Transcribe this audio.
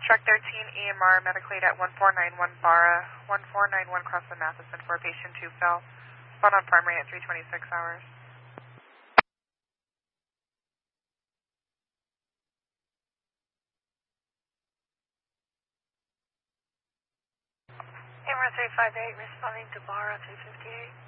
Track 13, EMR, Mediclate at 1491 Barra, 1491 across the Matheson for patient 2 fell. Spot on primary at 326 hours. EMR 358 responding to Barra 358.